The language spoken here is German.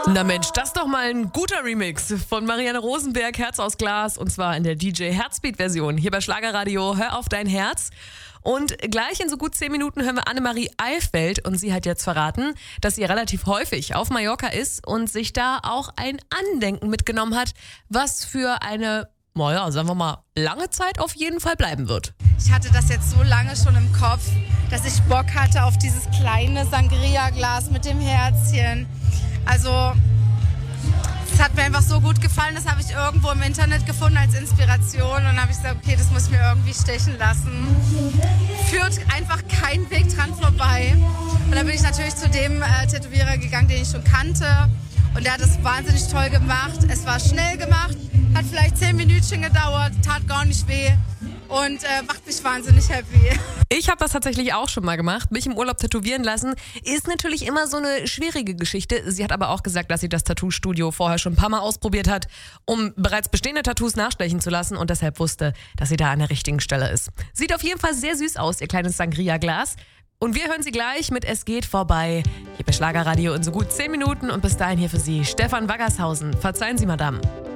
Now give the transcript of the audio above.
Na Mensch, das ist doch mal ein guter Remix von Marianne Rosenberg, Herz aus Glas, und zwar in der DJ Herzbeat-Version hier bei Schlagerradio. Hör auf dein Herz. Und gleich in so gut 10 Minuten hören wir Annemarie Eifeld, und sie hat jetzt verraten, dass sie relativ häufig auf Mallorca ist und sich da auch ein Andenken mitgenommen hat, was für eine, naja, sagen wir mal, lange Zeit auf jeden Fall bleiben wird. Ich hatte das jetzt so lange schon im Kopf, dass ich Bock hatte auf dieses kleine Sangria-Glas mit dem Herzchen. Also, es hat mir einfach so gut gefallen, das habe ich irgendwo im Internet gefunden als Inspiration, und dann habe ich gesagt, okay, das muss ich mir irgendwie stechen lassen. Führt einfach kein Weg dran vorbei. Und dann bin ich natürlich zu dem Tätowierer gegangen, den ich schon kannte, und der hat das wahnsinnig toll gemacht. Es war schnell gemacht, hat vielleicht 10 Minütchen gedauert, tat gar nicht weh und macht mich wahnsinnig happy. Ich habe das tatsächlich auch schon mal gemacht, mich im Urlaub tätowieren lassen. Ist natürlich immer so eine schwierige Geschichte. Sie hat aber auch gesagt, dass sie das Tattoo-Studio vorher schon ein paar Mal ausprobiert hat, um bereits bestehende Tattoos nachstechen zu lassen, und deshalb wusste, dass sie da an der richtigen Stelle ist. Sieht auf jeden Fall sehr süß aus, ihr kleines Sangria-Glas. Und wir hören sie gleich mit Es geht vorbei hier bei Schlagerradio in so gut 10 Minuten, und bis dahin hier für Sie Stefan Waggershausen. Verzeihen Sie, Madame.